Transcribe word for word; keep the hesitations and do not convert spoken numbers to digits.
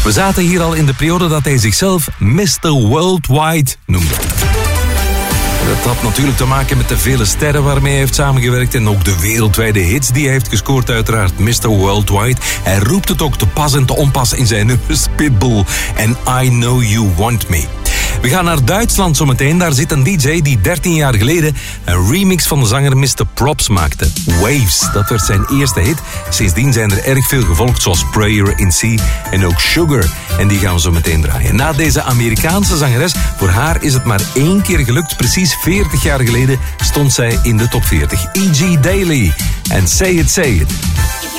We zaten hier al in de periode dat hij zichzelf mister Worldwide noemde. Dat had natuurlijk te maken met de vele sterren waarmee hij heeft samengewerkt en ook de wereldwijde hits die hij heeft gescoord, uiteraard mister Worldwide. Hij roept het ook te pas en te onpas in zijn nummers Pitbull en I Know You Want Me. We gaan naar Duitsland zometeen. Daar zit een D J die dertien jaar geleden een remix van de zanger mister Props maakte. Waves, dat werd zijn eerste hit. Sindsdien zijn er erg veel gevolgd, zoals Prayer in Sea en ook Sugar. En die gaan we zo meteen draaien. Na deze Amerikaanse zangeres, voor haar is het maar één keer gelukt. Precies veertig jaar geleden stond zij in de top veertig. E G Daily en Say It, Say It.